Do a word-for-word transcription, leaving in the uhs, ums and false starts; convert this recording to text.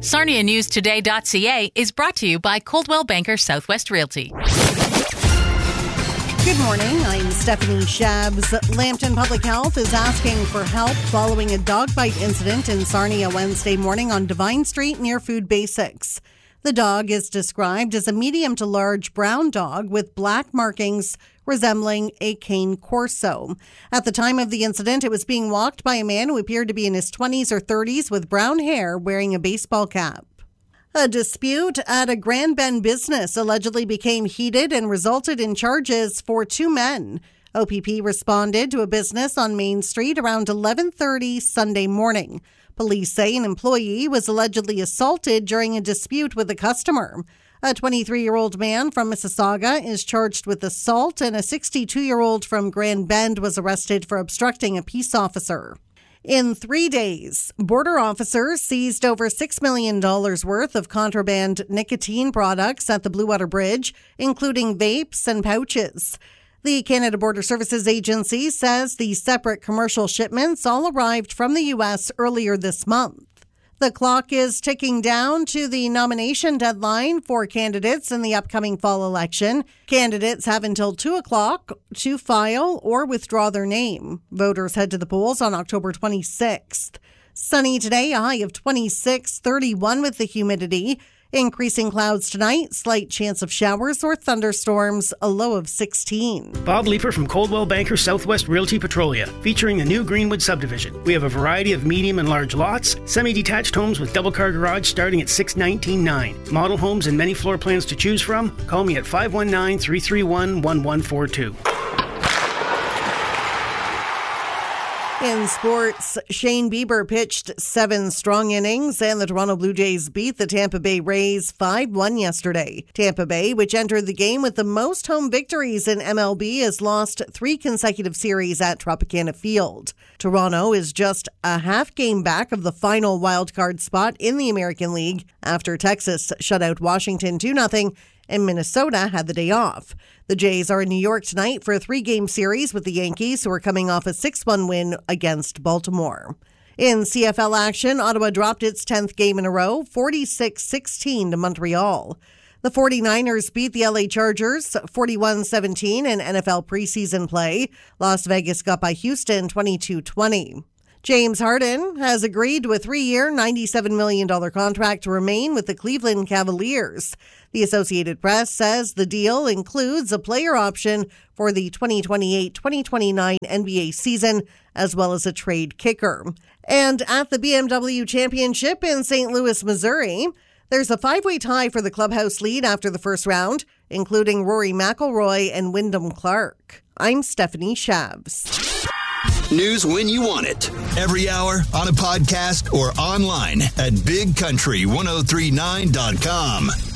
Sarnia News Today dot C A is brought to you by Coldwell Banker Southwest Realty. Good morning, I'm Stephanie Shabs. Lambton Public Health is asking for help following a dog bite incident in Sarnia Wednesday morning on Divine Street near Food Basics. The dog is described as a medium to large brown dog with black markings resembling a cane corso. At the time of the incident, it was being walked by a man who appeared to be in his twenties or thirties with brown hair wearing a baseball cap. A dispute at a Grand Bend business allegedly became heated and resulted in charges for two men. O P P responded to a business on Main Street around eleven thirty Sunday morning. Police say an employee was allegedly assaulted during a dispute with a customer. A twenty-three-year-old man from Mississauga is charged with assault, and a sixty-two-year-old from Grand Bend was arrested for obstructing a peace officer. In three days, border officers seized over six million dollars worth of contraband nicotine products at the Blue Water Bridge, including vapes and pouches. The Canada Border Services Agency says the separate commercial shipments all arrived from the U S earlier this month. The clock is ticking down to the nomination deadline for candidates in the upcoming fall election. Candidates have until two o'clock to file or withdraw their name. Voters head to the polls on October twenty-sixth. Sunny today, a high of twenty-six, thirty-one with the humidity. Increasing clouds tonight, slight chance of showers or thunderstorms, a low of sixteen. Bob Leeper from Coldwell Banker Southwest Realty Petrolia, featuring the new Greenwood subdivision. We have a variety of medium and large lots, semi-detached homes with double-car garage starting at six nineteen nine. Model homes and many floor plans to choose from. Call me at five one nine, three three one, one one four two. In sports, Shane Bieber pitched seven strong innings and the Toronto Blue Jays beat the Tampa Bay Rays five one yesterday. Tampa Bay, which entered the game with the most home victories in M L B, has lost three consecutive series at Tropicana Field. Toronto is just a half game back of the final wildcard spot in the American League after Texas shut out Washington two nothing and Minnesota had the day off. The Jays are in New York tonight for a three-game series with the Yankees, who are coming off a six one win against Baltimore. In C F L action, Ottawa dropped its tenth game in a row, forty-six sixteen to Montreal. The 49ers beat the L A Chargers forty-one seventeen in N F L preseason play. Las Vegas got by Houston twenty-two twenty. James Harden has agreed to a three-year, ninety-seven million dollars contract to remain with the Cleveland Cavaliers. The Associated Press says the deal includes a player option for the twenty twenty-eight twenty twenty-nine N B A season, as well as a trade kicker. And at the B M W Championship in Saint Louis, Missouri, there's a five-way tie for the clubhouse lead after the first round, including Rory McIlroy and Wyndham Clark. I'm Stephanie Shabs. News when you want it. Every hour, on a podcast, or online at big country ten thirty-nine dot com.